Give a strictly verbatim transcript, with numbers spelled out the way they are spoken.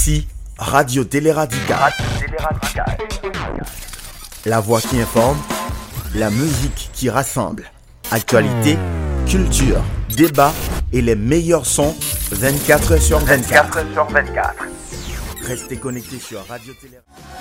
Ici, Radio Télé Radical. Radio Télé Radical. La voix qui informe, la musique qui rassemble. Actualité, culture, débat et les meilleurs sons vingt-quatre heures sur vingt-quatre. vingt-quatre heures sur vingt-quatre. Restez connectés sur Radio Télé Radical.